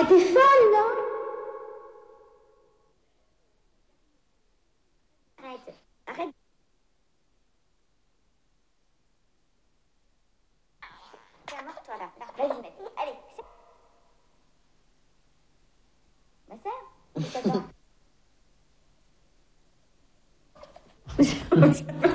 Mais t'es folle, non? Arrête. Arrête. Tiens, mors-toi là. Vas-y, mec. Allez. Ma sœur, c'est pas